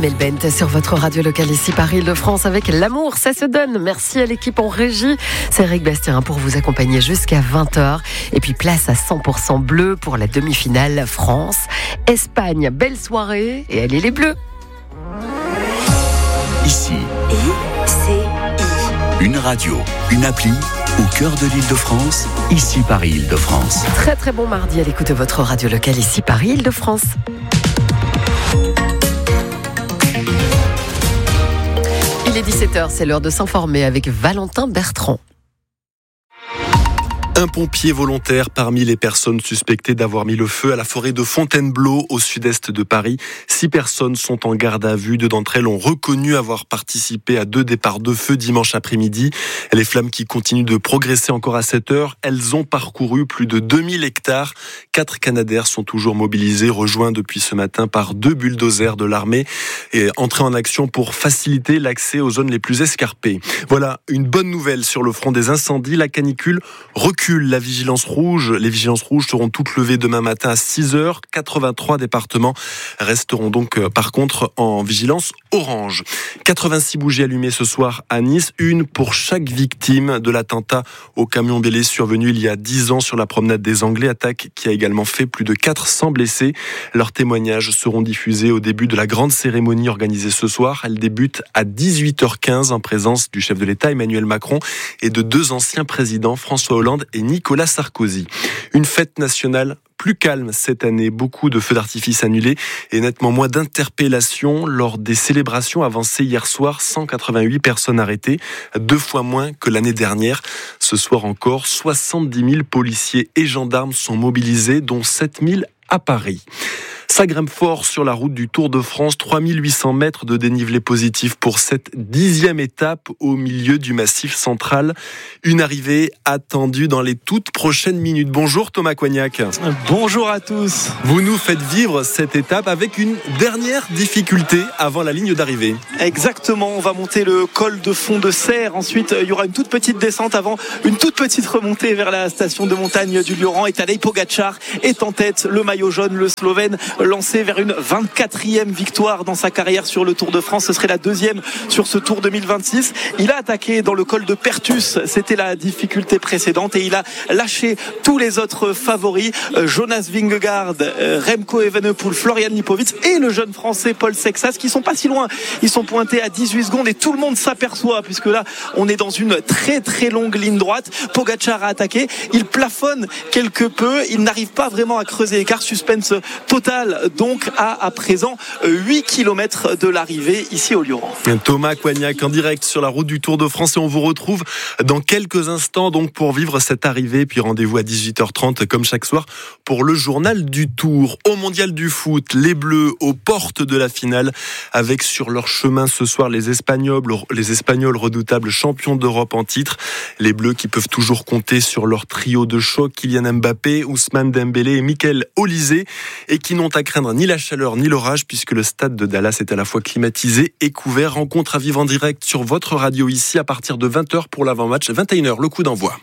Amel Bent sur votre radio locale ici Paris-Île-de-France avec l'amour, ça se donne. Merci à l'équipe en régie. C'est Eric Bastien pour vous accompagner jusqu'à 20h. Et puis place à 100% bleu pour la demi-finale France-Espagne. Belle soirée et allez les bleus. Ici, une radio, une appli au cœur de l'Île-de-France, ici Paris-Île-de-France. Très très bon mardi à l'écoute de votre radio locale ici Paris-Île-de-France. Il est 17h, c'est l'heure de s'informer avec Valentin Bertrand. Un pompier volontaire parmi les personnes suspectées d'avoir mis le feu à la forêt de Fontainebleau au sud-est de Paris. 6 personnes sont en garde à vue. 2 d'entre elles ont reconnu avoir participé à 2 départs de feu dimanche après-midi. Les flammes qui continuent de progresser encore à 7 heures. Elles ont parcouru plus de 2000 hectares. 4 Canadair sont toujours mobilisés, rejoints depuis ce matin par 2 bulldozers de l'armée et entrés en action pour faciliter l'accès aux zones les plus escarpées. Voilà une bonne nouvelle sur le front des incendies. La canicule recule. Les vigilances rouges seront toutes levées demain matin à 6h. 83 départements resteront donc par contre en vigilance orange. 86 bougies allumées ce soir à Nice, une pour chaque victime de l'attentat au camion Bélé survenu il y a 10 ans sur la promenade des Anglais, attaque qui a également fait plus de 400 blessés. Leurs témoignages seront diffusés au début de la grande cérémonie organisée ce soir. Elle débute à 18h15 en présence du chef de l'État Emmanuel Macron et de 2 anciens présidents, François Hollande et Nicolas Sarkozy. Une fête nationale plus calme cette année, beaucoup de feux d'artifice annulés et nettement moins d'interpellations lors des célébrations avancées hier soir. 188 personnes arrêtées, 2 fois moins que l'année dernière. Ce soir encore, 70 000 policiers et gendarmes sont mobilisés, dont 7 000 à Paris. Ça grimpe fort sur la route du Tour de France, 3800 mètres de dénivelé positif pour cette 10e étape au milieu du Massif central. Une arrivée attendue dans les toutes prochaines minutes. Bonjour Thomas Coignac. Bonjour à tous. Vous nous faites vivre cette étape avec une dernière difficulté avant la ligne d'arrivée. Exactement, on va monter le col de Fond de Serre. Ensuite, il y aura une toute petite descente avant une toute petite remontée vers la station de montagne du Lioran. Et Tadej Pogačar est en tête, le maillot jaune, le Slovène, lancé vers une 24e victoire dans sa carrière sur le Tour de France. Ce serait la 2e sur ce Tour 2026. Il a attaqué dans le col de Pertus, c'était la difficulté précédente, et il a lâché tous les autres favoris, Jonas Vingegaard, Remco Evenepoel, Florian Lipovitz et le jeune français Paul Sexas, qui sont pas si loin. Ils sont pointés à 18 secondes et tout le monde s'aperçoit, puisque là on est dans une très très longue ligne droite. Pogačar a attaqué, il plafonne quelque peu, il n'arrive pas vraiment à creuser l'écart. Suspense total donc à présent 8 km de l'arrivée ici au Lioran. Thomas Coignac en direct sur la route du Tour de France, et on vous retrouve dans quelques instants donc pour vivre cette arrivée, puis rendez-vous à 18h30 comme chaque soir pour le journal du Tour. Au mondial du foot, les Bleus aux portes de la finale avec sur leur chemin ce soir les Espagnols redoutables champions d'Europe en titre. Les Bleus qui peuvent toujours compter sur leur trio de choc, Kylian Mbappé, Ousmane Dembélé et Michael Olise, et qui n'ont à craindre ni la chaleur ni l'orage puisque le stade de Dallas est à la fois climatisé et couvert. Rencontre à vivre en direct sur votre radio ici à partir de 20h pour l'avant-match, 21h le coup d'envoi.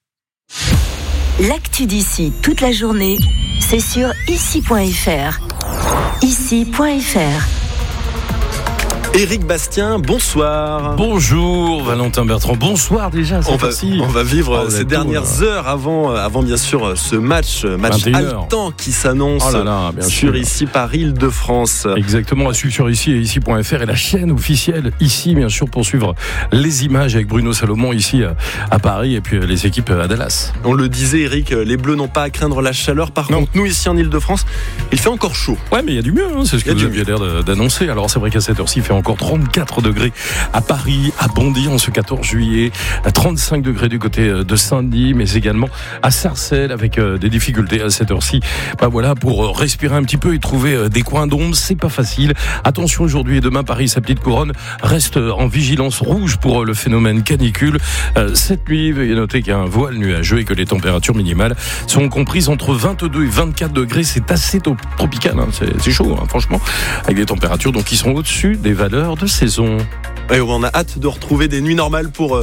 L'actu d'ici toute la journée, c'est sur ici.fr. Ici.fr. Eric Bastien, bonsoir. Bonjour Valentin Bertrand, bonsoir déjà. On va vivre ces dernières heures avant bien sûr ce match haletant qui s'annonce sur ici Paris-Île-de-France. Exactement, à suivre sur ici et ici.fr et la chaîne officielle ici bien sûr pour suivre les images avec Bruno Salomon ici à Paris et puis les équipes à Dallas. On le disait Eric, les Bleus n'ont pas à craindre la chaleur. Par contre, nous ici en Île-de-France, il fait encore chaud. Ouais, mais il y a du mieux, c'est ce que vous aviez l'air d'annoncer. Alors c'est vrai qu'à cette heure-ci, il fait encore 34 degrés à Paris, à Bondy en ce 14 juillet, à 35 degrés du côté de Saint-Denis, mais également à Sarcelles avec des difficultés à cette heure-ci. Voilà, pour respirer un petit peu et trouver des coins d'ombre, c'est pas facile. Attention, aujourd'hui et demain, Paris, sa petite couronne, reste en vigilance rouge pour le phénomène canicule. Cette nuit, veuillez noter qu'il y a un voile nuageux et que les températures minimales sont comprises entre 22 et 24 degrés. C'est assez tropical, c'est chaud, franchement, avec des températures donc qui sont au-dessus des valeurs de saison. Et on a hâte de retrouver des nuits normales pour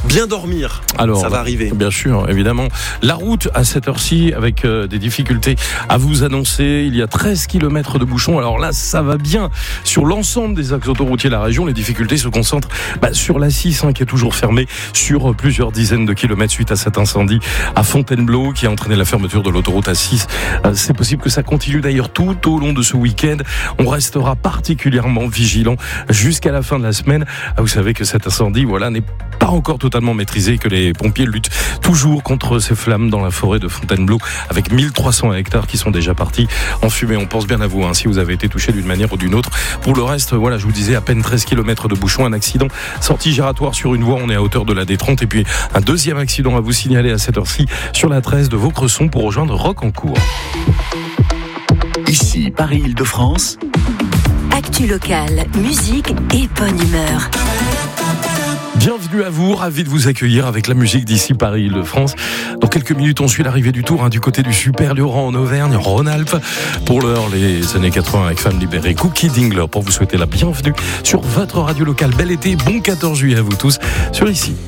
bien dormir. Alors, ça va arriver. Bien sûr, évidemment. La route à cette heure-ci avec des difficultés à vous annoncer. Il y a 13 km de bouchons. Alors là, ça va bien sur l'ensemble des axes autoroutiers de la région. Les difficultés se concentrent sur la 6 qui est toujours fermée sur plusieurs dizaines de kilomètres suite à cet incendie à Fontainebleau qui a entraîné la fermeture de l'autoroute A6. C'est possible que ça continue d'ailleurs tout au long de ce week-end. On restera particulièrement vigilant jusqu'à la fin de la semaine. Vous savez que cet incendie, n'est pas encore totalement maîtrisé, que les pompiers luttent toujours contre ces flammes dans la forêt de Fontainebleau avec 1300 hectares qui sont déjà partis en fumée. On pense bien à vous si vous avez été touché d'une manière ou d'une autre. Pour le reste, je vous disais, à peine 13 km de bouchons, un accident sortie giratoire sur une voie, on est à hauteur de la D30 et puis un deuxième accident à vous signaler à cette heure-ci sur la 13 de Vaucresson pour rejoindre Rocancourt. Ici, Paris-Île-de-France. Actu locale, musique et bonne humeur. Bienvenue à vous, ravi de vous accueillir avec la musique d'ici Paris-Île-de-France. Dans quelques minutes, on suit l'arrivée du Tour du côté du Super Lioran en Auvergne, Rhône-Alpes. Pour l'heure, les années 80 avec Femmes libérées, Cookie Dingler pour vous souhaiter la bienvenue sur votre radio locale. Bel été, bon 14 juillet à vous tous sur Ici.